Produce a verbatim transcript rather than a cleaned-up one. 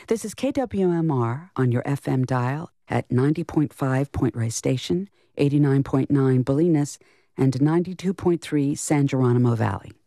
This is K W M R on your F M dial at ninety point five Point Reyes Station, eighty-nine point nine Bolinas, and ninety-two point three San Geronimo Valley.